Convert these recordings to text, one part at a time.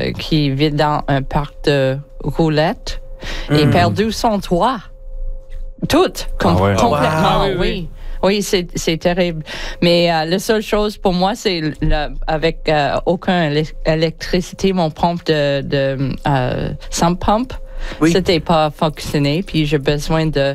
qui vit dans un parc de roulettes et perdu son toit. Tout, complètement, oui. Oui, c'est terrible. Mais la seule chose pour moi, c'est avec aucune électricité, mon pompe de sump pump, c'était pas fonctionné. Puis j'ai besoin de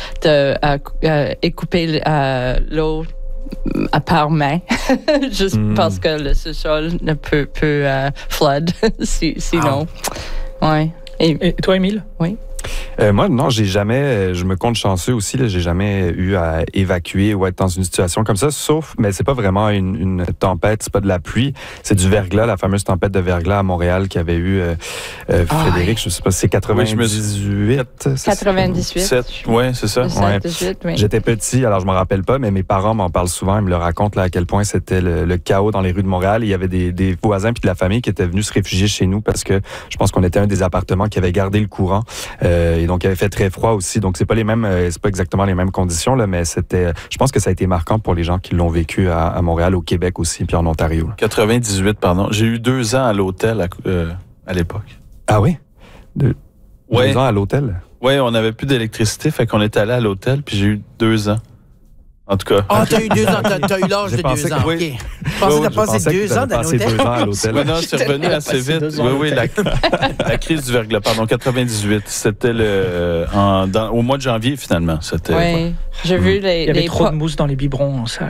écouper l'eau à part main, juste parce que le sous-sol ne peut flood, sinon. Ouais. Et toi, Émile? Oui. Moi, non, j'ai jamais, je me compte chanceux aussi, là, j'ai jamais eu à évacuer ou être dans une situation comme ça, sauf, mais c'est pas vraiment une tempête, c'est pas de la pluie, c'est du verglas, la fameuse tempête de verglas à Montréal qui avait eu Frédéric, je sais pas, c'est 98? 98. Oui, c'est ça. 18, oui. J'étais petit, alors je m'en rappelle pas, mais mes parents m'en parlent souvent, ils me le racontent là, à quel point c'était le chaos dans les rues de Montréal. Il y avait des voisins puis de la famille qui étaient venus se réfugier chez nous parce que je pense qu'on était un des appartements qui avait gardé le courant. Et donc, il avait fait très froid aussi. Donc, c'est pas exactement les mêmes conditions, là, mais je pense que ça a été marquant pour les gens qui l'ont vécu à Montréal, au Québec aussi, puis en Ontario. 98, pardon. J'ai eu 2 ans à l'hôtel à l'époque. Ah oui? 2 ans à l'hôtel? Oui, on n'avait plus d'électricité, fait qu'on est allé à l'hôtel, puis j'ai eu 2 ans. En tout cas. Ah, t'as eu 2 ans, t'as eu l'âge de 2 ans. Oui. Je pensais que t'as passé 2 ans dans l'hôtel. 2 ans à l'hôtel. Oui, non, c'est revenu assez vite. Oui, la crise du verglas, pardon, 98. C'était au mois de janvier, finalement. Oui, j'ai vu Il y avait trop de mousse dans les biberons, ça.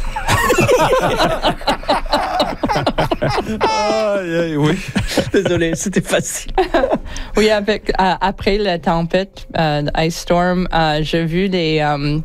Oui. Désolé, c'était facile. Oui, après la tempête, Ice Storm, j'ai vu des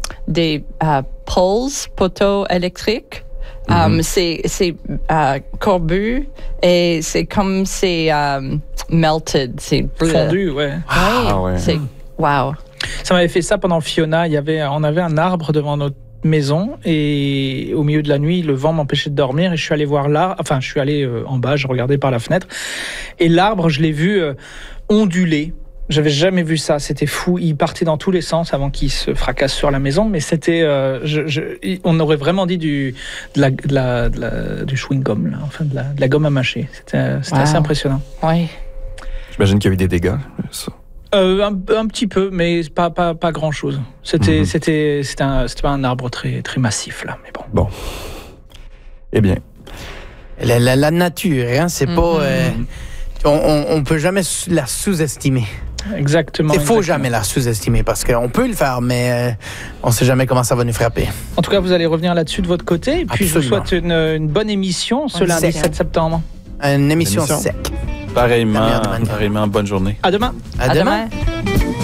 poteaux électriques. C'est courbus et c'est comme c'est melted, c'est fondu, ouais. Ouais. C'est wow. Ça m'avait fait ça pendant Fiona. On avait un arbre devant notre maison et au milieu de la nuit, le vent m'empêchait de dormir et je suis allé voir l'arbre. Enfin, je suis allé en bas, je regardais par la fenêtre et l'arbre, je l'ai vu onduler. J'avais jamais vu ça, c'était fou. Il partait dans tous les sens avant qu'il se fracasse sur la maison, mais c'était, on aurait vraiment dit du chewing-gum, là, enfin de la gomme à mâcher. C'était assez impressionnant. Oui. J'imagine qu'il y a eu des dégâts. Ça. Un petit peu, mais pas grand-chose. C'était pas un arbre très très massif là, mais bon. Bon. Eh bien. La nature, hein, c'est pas. On peut jamais la sous-estimer. Exactement. Il faut jamais la sous-estimer parce qu'on peut le faire, mais on ne sait jamais comment ça va nous frapper. En tout cas, vous allez revenir là-dessus de votre côté. Et puis, Absolument. je vous souhaite une bonne émission ce lundi 7 septembre. Une émission sec. Pareillement, bonne journée. À demain. À demain.